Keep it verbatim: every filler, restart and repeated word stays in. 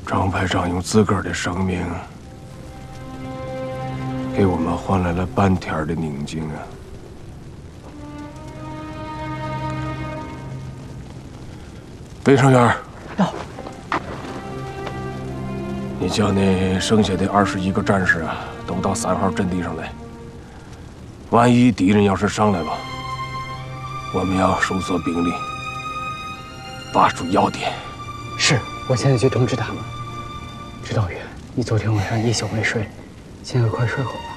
张排长用自个儿的生命，给我们换来了半天的宁静啊！卫生员， 到。 你叫那剩下的二十一个战士啊，都到三号阵地上来。万一敌人要是上来了，我们要收缩兵力，把住要点。 是，我现在就通知他们。指导员，你昨天晚上一宿没睡，现在快睡会吧。